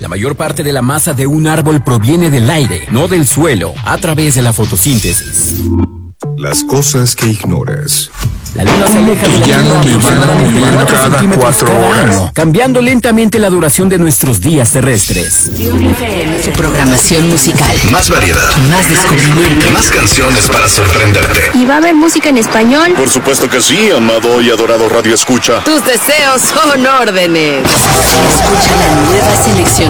La mayor parte de la masa de un árbol proviene del aire, no del suelo, a través de la fotosíntesis. Las cosas que ignoras. La luna se aleja de la Tierra aproximadamente 4 centímetros cada año, cambiando lentamente la duración de nuestros días terrestres. Su programación musical. Más variedad. Más descubrimiento. Más canciones para sorprenderte. ¿Y va a haber música en español? Por supuesto que sí, amado y adorado Radio Escucha. Tus deseos son órdenes. Escucha la nueva selección